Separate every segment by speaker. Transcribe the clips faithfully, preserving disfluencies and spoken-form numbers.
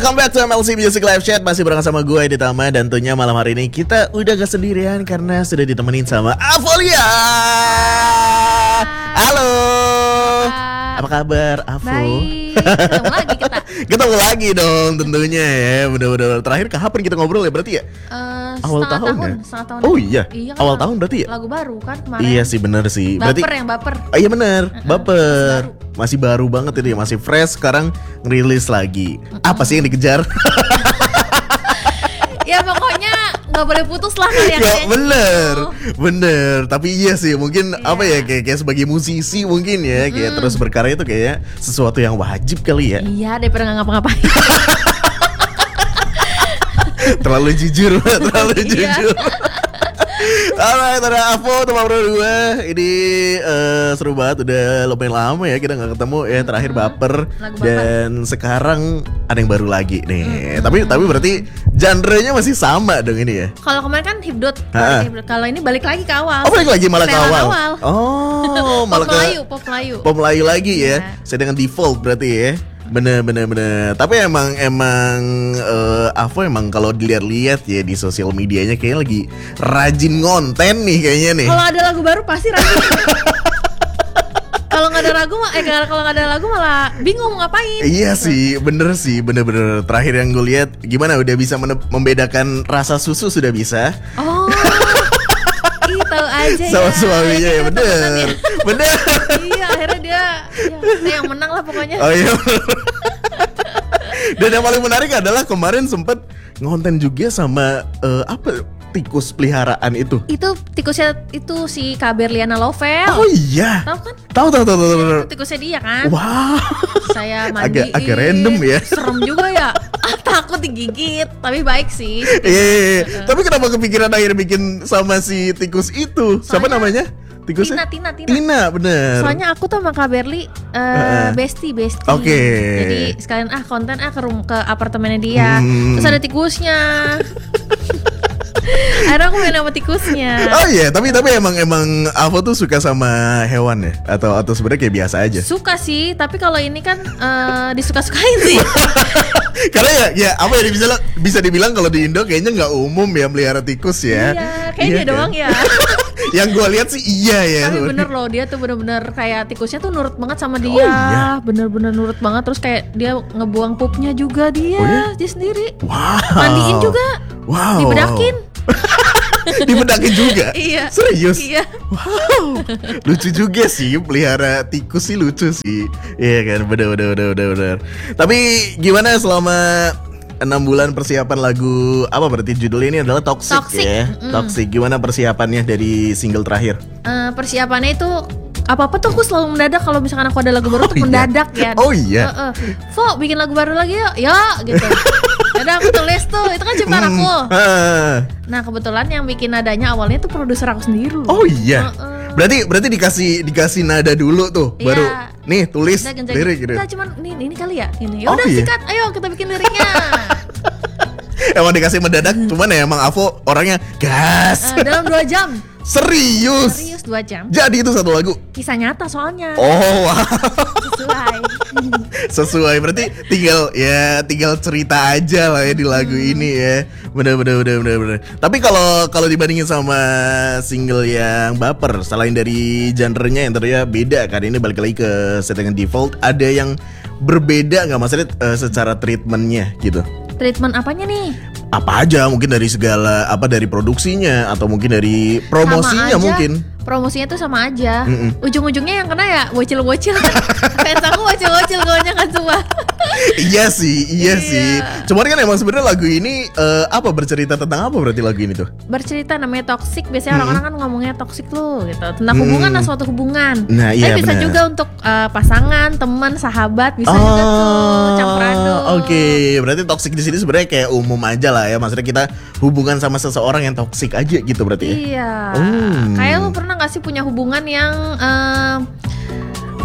Speaker 1: welcome back to M L C Music Live Chat. Masih bareng sama gue Ditama. Dan tentunya malam hari ini kita udah gak sendirian karena sudah ditemenin sama Avolia. Halo. Apa kabar, Avo?
Speaker 2: Baik, ketemu lagi kita.
Speaker 1: Ketemu lagi dong tentunya ya. Bener-bener terakhir kapan kita ngobrol ya berarti ya?
Speaker 2: Uh,
Speaker 1: awal tahun,
Speaker 2: tahun
Speaker 1: ya?
Speaker 2: setengah tahun.
Speaker 1: Oh iya,
Speaker 2: iya kan,
Speaker 1: awal tahun berarti ya?
Speaker 2: Lagu baru kan kemarin.
Speaker 1: Iya sih bener sih.
Speaker 2: Baper
Speaker 1: berarti,
Speaker 2: yang baper.
Speaker 1: Oh iya bener,
Speaker 2: uh-uh,
Speaker 1: baper.
Speaker 2: masih,
Speaker 1: masih baru banget ini, masih fresh. Sekarang ngerilis lagi. uh-uh. Apa sih yang dikejar?
Speaker 2: Ya pokoknya nggak boleh putus lah karya
Speaker 1: ya bener,
Speaker 2: gitu.
Speaker 1: bener. Tapi iya sih mungkin
Speaker 2: yeah.
Speaker 1: apa ya kayak, kayak sebagai musisi mungkin ya kayak mm. terus berkarya itu kayaknya sesuatu yang wajib kali ya.
Speaker 2: Iya daripada nggak ngapa-ngapain.
Speaker 1: Terlalu jujur, terlalu jujur. Alright, ada Avo teman bro gue. Ini uh, seru banget, udah lumayan lama ya kita gak ketemu ya. Terakhir baper. Dan sekarang ada yang baru lagi nih. hmm. Tapi tapi berarti genre-nya masih sama dong ini ya.
Speaker 2: Kalau kemarin kan hipdot. Kalau ini balik lagi ke awal.
Speaker 1: Oh balik lagi malah ke awal.
Speaker 2: awal.
Speaker 1: Oh malah
Speaker 2: pop
Speaker 1: ke
Speaker 2: Melayu, pop Melayu.
Speaker 1: Pop Melayu lagi ya.
Speaker 2: Yeah.
Speaker 1: Saya dengan default berarti ya. Bener bener bener. Tapi emang emang uh, Avo emang kalau dilihat-lihat ya di sosial medianya kayaknya lagi rajin ngonten nih kayaknya nih.
Speaker 2: Kalau ada lagu baru pasti rajin. Kalau nggak ada lagu eh kalau nggak ada lagu malah bingung mau ngapain.
Speaker 1: Iya
Speaker 2: gitu.
Speaker 1: sih, bener sih, bener-bener. Terakhir yang gue lihat gimana udah bisa membedakan rasa susu sudah bisa.
Speaker 2: Oh. Ih, tahu aja
Speaker 1: sama
Speaker 2: ya.
Speaker 1: suaminya ya, bener. Bener.
Speaker 2: Iya, akhirnya dia ya, yang menang lah pokoknya.
Speaker 1: Oh iya. Dan yang paling menarik adalah kemarin sempet ngonten juga sama uh, apa tikus peliharaan itu.
Speaker 2: Itu tikusnya itu si Kak Berliana Lovel.
Speaker 1: Oh iya.
Speaker 2: Tahu kan?
Speaker 1: Tahu tahu tahu tahu.
Speaker 2: Tikusnya dia kan.
Speaker 1: Wah.
Speaker 2: Saya mandiin.
Speaker 1: Agak agak random ya.
Speaker 2: Serem juga ya. Takut digigit, tapi baik sih.
Speaker 1: Iya. Yeah, yeah. Tapi kenapa kepikiran akhirnya bikin sama si tikus itu?
Speaker 2: Soalnya,
Speaker 1: siapa namanya? Tikusnya?
Speaker 2: Tina, Tina, Tina.
Speaker 1: Tina, bener.
Speaker 2: Soalnya aku tuh sama Kak Berli uh, uh, bestie, bestie.
Speaker 1: Oke. Okay.
Speaker 2: Jadi sekalian ah konten ah ke room, ke apartemennya dia. Hmm. Terus ada tikusnya. Akhirnya aku main sama tikusnya.
Speaker 1: Oh iya, yeah. tapi tapi emang emang Avo tuh suka sama hewan ya? Atau atau sebenarnya kayak biasa aja?
Speaker 2: Suka sih, tapi kalau ini kan uh, disuka-sukain sih.
Speaker 1: Karena ya, ya apa ya bisa bisa dibilang kalau di Indo kayaknya nggak umum ya melihara tikus ya.
Speaker 2: Iya, kayaknya
Speaker 1: iya,
Speaker 2: dia doang ya.
Speaker 1: Yang gue lihat sih iya ya.
Speaker 2: Tapi bener loh, dia tuh bener-bener kayak tikusnya tuh nurut banget sama dia.
Speaker 1: Oh, iya?
Speaker 2: Bener-bener nurut banget. Terus kayak dia ngebuang pupnya juga dia, oh, iya? Dia sendiri.
Speaker 1: Wow.
Speaker 2: Mandiin juga.
Speaker 1: Wow.
Speaker 2: Dibedakin.
Speaker 1: Dibedakin juga?
Speaker 2: Iya.
Speaker 1: Serius?
Speaker 2: Iya.
Speaker 1: Wow. Lucu juga sih pelihara tikus sih, lucu sih. Iya kan, bener bener bener bener bener. Tapi gimana selama enam bulan persiapan lagu apa berarti judulnya ini adalah Toxic, Toxic. ya? Mm. Toxic. Gimana persiapannya dari single terakhir?
Speaker 2: Uh, persiapannya itu apa-apa tuh aku selalu mendadak kalau misalkan aku ada lagu baru
Speaker 1: oh,
Speaker 2: tuh
Speaker 1: iya.
Speaker 2: mendadak ya.
Speaker 1: Oh iya.
Speaker 2: Uh, uh. Vo, bikin lagu baru lagi yuk. Ya gitu. Yaudah aku tulis tuh, itu kan ciptaan aku. Hmm. Nah kebetulan yang bikin nadanya awalnya tuh produser aku sendiri.
Speaker 1: Oh iya. Uh, uh. Berarti berarti dikasih dikasih nada dulu tuh, iya. Baru nih tulis lirik gitu.
Speaker 2: Kita cuman ini ini kali ya, ini. Ya udah oh, iya. Sikat, ayo kita bikin liriknya.
Speaker 1: Emang dikasih mendadak, cuman ya emang Avo orangnya gas.
Speaker 2: Uh, dalam dua jam.
Speaker 1: Serius?
Speaker 2: Serius dua jam.
Speaker 1: Jadi itu satu lagu?
Speaker 2: Kisah nyata soalnya.
Speaker 1: Oh wow.
Speaker 2: Sesuai.
Speaker 1: Sesuai, berarti tinggal ya tinggal cerita aja lah ya di lagu hmm. ini ya. Bener bener bener bener bener. Tapi kalau kalau dibandingin sama single yang baper, selain dari genre-nya yang ternyata beda kan, ini balik lagi ke Settingan Default, ada yang berbeda nggak maksudnya uh, secara treatmentnya gitu?
Speaker 2: Treatment apanya nih?
Speaker 1: Apa aja, mungkin dari segala apa dari produksinya atau mungkin dari promosinya mungkin.
Speaker 2: Promosinya tuh sama aja.
Speaker 1: Mm-mm.
Speaker 2: Ujung-ujungnya yang kena ya bocil-bocil. Fans aku bocil-bocil gonya kan semua.
Speaker 1: Iya sih, iya, iya sih. Cuman kan emang sebenarnya lagu ini uh, apa bercerita tentang apa berarti lagu ini tuh?
Speaker 2: Bercerita namanya toxic. Biasanya mm-hmm. orang-orang kan ngomongnya toxic lu gitu. Tentang mm. hubungan lah, suatu hubungan.
Speaker 1: Nah, iya,
Speaker 2: tapi bisa
Speaker 1: bener.
Speaker 2: juga untuk uh, pasangan, teman, sahabat, bisa
Speaker 1: oh,
Speaker 2: juga tuh campur aduk.
Speaker 1: Oke, okay. Berarti toxic di sini sebenarnya kayak umum aja lah ya. Maksudnya kita hubungan sama seseorang yang toxic aja gitu berarti ya.
Speaker 2: Iya.
Speaker 1: Oh.
Speaker 2: Kayak lu pernah gak sih punya hubungan yang uh,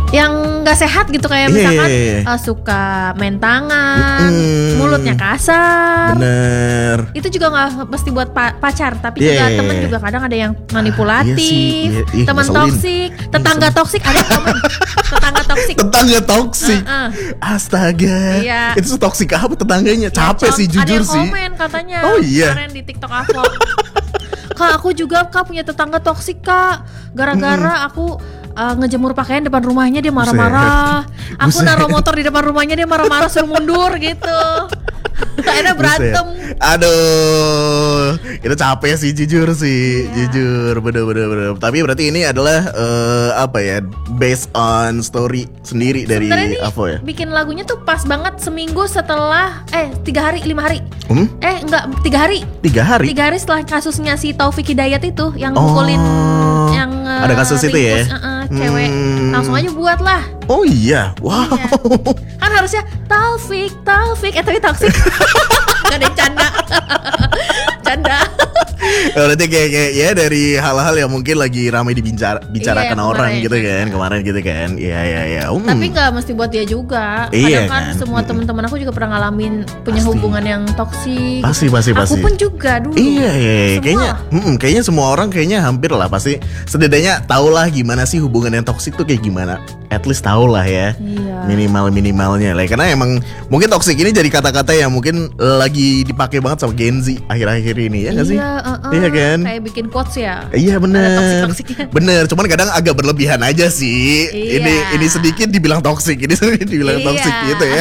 Speaker 2: yang nggak sehat gitu, kayak
Speaker 1: Iya,
Speaker 2: misalkan
Speaker 1: iya, iya.
Speaker 2: uh, suka main tangan,
Speaker 1: Mm-mm.
Speaker 2: mulutnya kasar.
Speaker 1: Bener.
Speaker 2: Itu juga nggak mesti buat pa- pacar, tapi
Speaker 1: Iya,
Speaker 2: juga
Speaker 1: iya,
Speaker 2: temen
Speaker 1: iya.
Speaker 2: juga kadang ada yang
Speaker 1: Iya
Speaker 2: manipulatif,
Speaker 1: sih, iya, ih,
Speaker 2: teman
Speaker 1: ngeselin.
Speaker 2: toksik, tetangga toksik, ada yang komen tetangga toksik.
Speaker 1: Tetangga toksik.
Speaker 2: Uh-uh.
Speaker 1: Astaga.
Speaker 2: Iya.
Speaker 1: Itu toksik apa tetangganya? Capek
Speaker 2: Ya,
Speaker 1: sih
Speaker 2: con-
Speaker 1: jujur
Speaker 2: ada
Speaker 1: sih.
Speaker 2: yang komen katanya
Speaker 1: Oh, iya.
Speaker 2: kemarin di TikTok aku. Kak, aku juga Kak punya tetangga toksik Kak. Gara-gara aku uh, ngejemur pakaian depan rumahnya dia marah-marah. Aku
Speaker 1: Buset.
Speaker 2: naruh motor di depan rumahnya dia marah-marah suruh mundur gitu. Akhirnya berantem.
Speaker 1: Buset. Aduh, itu capek sih jujur sih,
Speaker 2: Iya.
Speaker 1: jujur, bener-bener. bener. Tapi berarti ini adalah eh, apa ya, based on story sendiri dari
Speaker 2: Sebenarnya nih
Speaker 1: Avo ya?
Speaker 2: bikin lagunya tuh pas banget seminggu setelah eh tiga hari lima hari
Speaker 1: Hmm?
Speaker 2: eh enggak tiga hari
Speaker 1: Tiga hari.
Speaker 2: tiga hari setelah kasusnya si Taufik Hidayat itu yang
Speaker 1: Oh,
Speaker 2: mukulin yang eh,
Speaker 1: ada kasus itu ya?
Speaker 2: ringkus, eh, eh, cewek
Speaker 1: Hmm.
Speaker 2: langsung aja buat lah.
Speaker 1: Oh iya, wow.
Speaker 2: Iya. Kan harusnya Taufik, Taufik, eh tapi toksik. Gak ada yang canda. Canda.
Speaker 1: Berarti kayak, kayak ya dari hal-hal yang mungkin lagi ramai dibicara bicarakan
Speaker 2: Iya,
Speaker 1: orang
Speaker 2: kemarin.
Speaker 1: gitu kan, kemarin gitu kan. Iya iya iya. Um.
Speaker 2: Tapi nggak mesti buat dia juga.
Speaker 1: Iya
Speaker 2: Kadang kan
Speaker 1: kan?
Speaker 2: semua
Speaker 1: Mm-mm.
Speaker 2: teman-teman aku juga pernah ngalamin punya
Speaker 1: Pasti.
Speaker 2: hubungan yang toksik.
Speaker 1: Pasti pasti
Speaker 2: Aku
Speaker 1: pasti.
Speaker 2: pun juga dulu.
Speaker 1: Iya, iya, iya.
Speaker 2: Semua.
Speaker 1: Kayaknya, mm-mm, kayaknya semua orang kayaknya hampir lah pasti setidaknya tahu lah gimana sih hubungan yang toksik tuh kayak gimana. At least tahu lah ya.
Speaker 2: Iya.
Speaker 1: Minimal minimalnya lah. Karena emang mungkin toksik ini jadi kata-kata yang mungkin lagi dipakai banget sama Gen Z akhir-akhir ini ya nggak sih?
Speaker 2: Iya, uh-uh.
Speaker 1: Iya kan?
Speaker 2: Kayak bikin quotes ya.
Speaker 1: Iya
Speaker 2: Ada
Speaker 1: bener,
Speaker 2: toksik-toksiknya.
Speaker 1: bener. Cuman kadang agak berlebihan aja sih.
Speaker 2: Iya.
Speaker 1: Ini ini sedikit dibilang toksik, ini sedikit dibilang
Speaker 2: Iya.
Speaker 1: toksik gitu ya.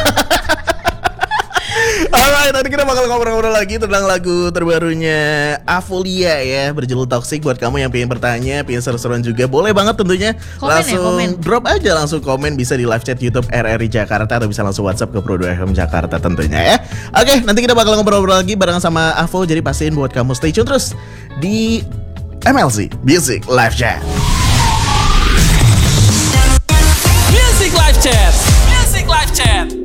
Speaker 1: Alright, nanti kita bakal ngobrol-ngobrol lagi tentang lagu terbarunya Avolia ya, berjudul Toxic. Buat kamu yang pengen bertanya, pengen seru-seruan juga, boleh banget tentunya.
Speaker 2: Komen ya,
Speaker 1: Langsung
Speaker 2: komen.
Speaker 1: drop aja, langsung komen. Bisa di live chat YouTube R R I Jakarta atau bisa langsung WhatsApp ke Pro dua F M Jakarta tentunya ya. Oke, nanti kita bakal ngobrol-ngobrol lagi bareng sama Avo. Jadi pastiin buat kamu stay tune terus di M L C Music Live Chat.
Speaker 3: Music Live Chat. Music Live Chat.